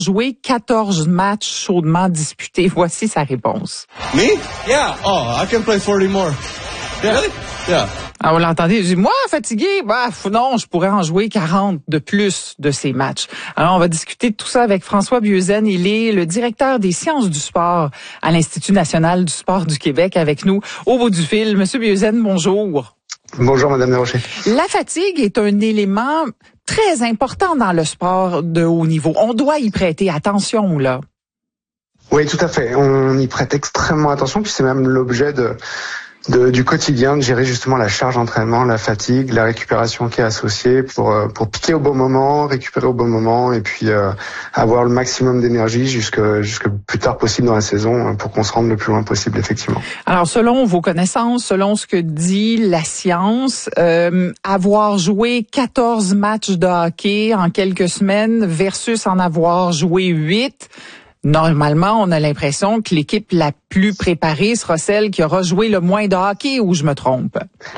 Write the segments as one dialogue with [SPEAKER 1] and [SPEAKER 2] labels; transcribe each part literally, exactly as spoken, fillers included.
[SPEAKER 1] Joué quatorze matchs chaudement disputés. Voici sa réponse.
[SPEAKER 2] Me? Yeah. Oh, I can play forty more. Yeah. Really? Yeah.
[SPEAKER 1] Alors, vous l'entendez, je dis, moi, fatigué, bah, non, je pourrais en jouer quarante de plus de ces matchs. Alors, on va discuter de tout ça avec François Bieuzaine. Il est le directeur des sciences du sport à l'Institut national du sport du Québec avec nous au bout du fil. Monsieur Bieuzaine, bonjour.
[SPEAKER 3] Bonjour, Madame Desrochers.
[SPEAKER 1] La fatigue est un élément très important dans le sport de haut niveau. On doit y prêter attention, là.
[SPEAKER 3] Oui, tout à fait. On y prête extrêmement attention, puis c'est même l'objet de, de du quotidien, de gérer justement la charge d'entraînement, la fatigue, la récupération qui est associée pour pour piquer au bon moment, récupérer au bon moment, et puis euh, avoir le maximum d'énergie jusque jusque plus tard possible dans la saison pour qu'on se rende le plus loin possible, effectivement.
[SPEAKER 1] Alors, selon vos connaissances, selon ce que dit la science, euh, avoir joué quatorze matchs de hockey en quelques semaines versus en avoir joué huit, normalement, on a l'impression que l'équipe la plus préparée sera celle qui aura joué le moins de hockey, ou je me trompe?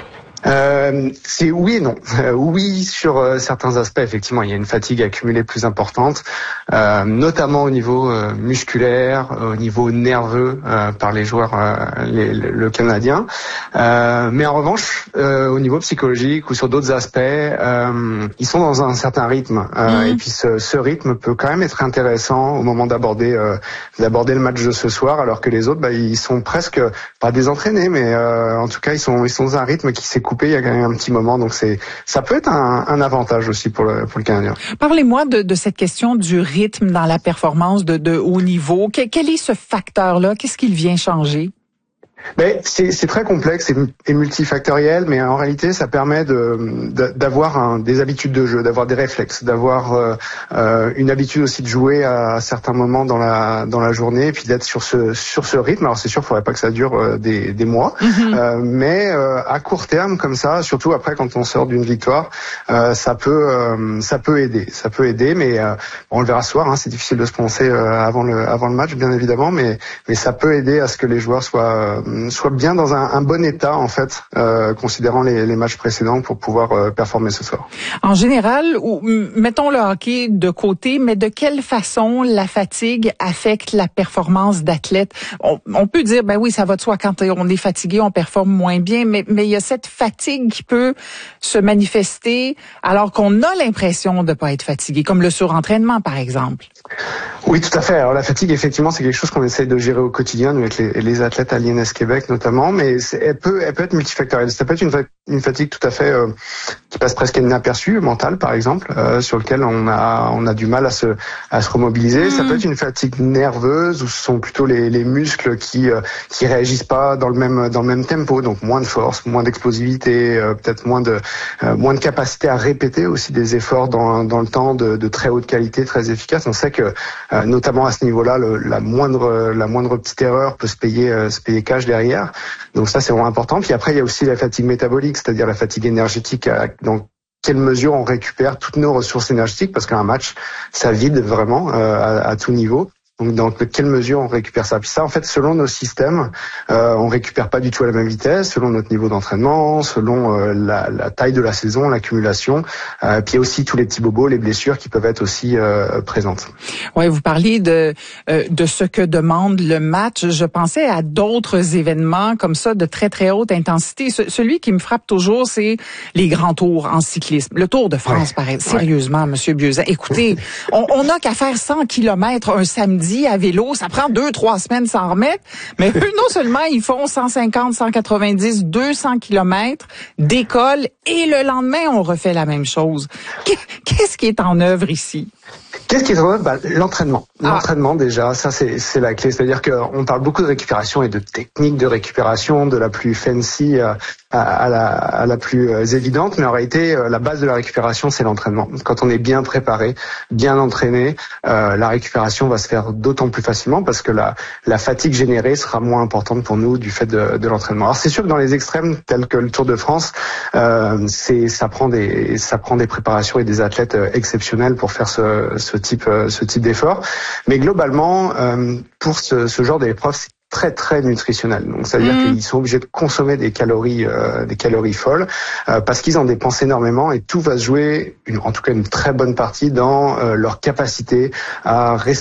[SPEAKER 3] Euh, c'est oui et non. Euh, oui, sur euh, certains aspects, effectivement, il y a une fatigue accumulée plus importante, euh, notamment au niveau euh, musculaire, au niveau nerveux euh, par les joueurs, euh, les, le, le Canadien. Euh, mais en revanche, euh, au niveau psychologique ou sur d'autres aspects, euh, ils sont dans un certain rythme. Euh, mmh. Et puis ce, ce rythme peut quand même être intéressant au moment d'aborder euh, d'aborder le match de ce soir, alors que les autres, bah, ils sont presque pas désentraînés, mais euh, en tout cas, ils sont ils sont dans un rythme qui s'écoule il y a quand même un petit moment, donc c'est ça peut être un, un avantage aussi pour le pour le Canadien.
[SPEAKER 1] Parlez-moi de, de cette question du rythme dans la performance de, de haut niveau. Quel, quel est ce facteur-là? Qu'est-ce qu'il vient changer?
[SPEAKER 3] Ben, c'est, c'est très complexe et, et multifactoriel, mais en réalité, ça permet de, de d'avoir un, des habitudes de jeu, d'avoir des réflexes, d'avoir euh, euh, une habitude aussi de jouer à, à certains moments dans la dans la journée, et puis d'être sur ce sur ce rythme. Alors c'est sûr, il faudrait pas que ça dure euh, des des mois, mm-hmm. euh, mais euh, à court terme comme ça, surtout après quand on sort d'une victoire, euh, ça peut euh, ça peut aider, ça peut aider, mais euh, on le verra ce soir. Hein, c'est difficile de se prononcer euh, avant le avant le match, bien évidemment, mais mais ça peut aider à ce que les joueurs soient euh, soit bien dans un, un bon état, en fait, euh, considérant les, les matchs précédents pour pouvoir euh, performer ce soir.
[SPEAKER 1] En général, ou, mettons le hockey de côté, mais de quelle façon la fatigue affecte la performance d'athlète? On, on peut dire, ben oui, ça va de soi, quand on est fatigué, on performe moins bien, mais, mais il y a cette fatigue qui peut se manifester alors qu'on a l'impression de ne pas être fatigué, comme le surentraînement, par exemple.
[SPEAKER 3] Oui, tout à fait. Alors la fatigue, effectivement, c'est quelque chose qu'on essaie de gérer au quotidien, nous, avec les, les athlètes à l'I N S Québec notamment, mais c'est, elle peut, elle peut être multifactorielle. Ça peut être une, une fatigue tout à fait euh, qui passe presque inaperçue, mentale par exemple, euh, sur lequel on a, on a du mal à se, à se remobiliser. Mmh. Ça peut être une fatigue nerveuse où ce sont plutôt les, les muscles qui, euh, qui réagissent pas dans le même, dans le même tempo, donc moins de force, moins d'explosivité, euh, peut-être moins de, euh, moins de capacité à répéter aussi des efforts dans, dans le temps de, de très haute qualité, très efficace. On sait que euh, notamment à ce niveau-là, le, la moindre, la moindre petite erreur peut se payer, euh, se payer cash derrière. Donc ça, c'est vraiment important. Puis après, il y a aussi la fatigue métabolique, c'est-à-dire la fatigue énergétique. Dans quelle mesure on récupère toutes nos ressources énergétiques, parce qu'un match, ça vide vraiment euh, à, à tout niveau. Donc, dans quelle mesure on récupère ça? Puis ça, en fait, selon nos systèmes, euh, on récupère pas du tout à la même vitesse, selon notre niveau d'entraînement, selon euh, la, la taille de la saison, l'accumulation. Euh, puis il y a aussi tous les petits bobos, les blessures qui peuvent être aussi euh, présentes.
[SPEAKER 1] Ouais, vous parliez de euh, de ce que demande le match. Je pensais à d'autres événements comme ça de très très haute intensité. Ce, celui qui me frappe toujours, c'est les grands tours en cyclisme. Le Tour de France, ouais. pareil. Sérieusement, ouais. Monsieur Bieuzaine, écoutez, on, on a qu'à faire cent kilomètres un samedi à vélo, ça prend deux, trois semaines s'en remettre, mais eux, non seulement ils font cent cinquante, cent quatre-vingt-dix, deux cents kilomètres, décollent, et le lendemain, on refait la même chose. Qu'est-ce qui est en œuvre ici?
[SPEAKER 3] Qu'est-ce qui est en œuvre? Bah, l'entraînement. L'entraînement, ah. déjà, ça c'est, c'est la clé. C'est-à-dire qu'on parle beaucoup de récupération et de techniques de récupération, de la plus fancy à, à, la, à la plus évidente, mais en réalité, la base de la récupération, c'est l'entraînement. Quand on est bien préparé, bien entraîné, euh, la récupération va se faire d'autant plus facilement parce que la, la fatigue générée sera moins importante pour nous du fait de, de l'entraînement. Alors c'est sûr que dans les extrêmes tels que le Tour de France, euh, c'est, ça prend des, ça prend des préparations et des athlètes exceptionnels pour faire ce, ce type, ce type d'effort. Mais globalement, euh, pour ce, ce genre d'épreuve, c'est très très nutritionnel. Donc ça veut dire mmh. qu'ils sont obligés de consommer des calories, euh, des calories folles, euh, parce qu'ils en dépensent énormément et tout va se jouer, une, en tout cas une très bonne partie, dans euh, leur capacité à rester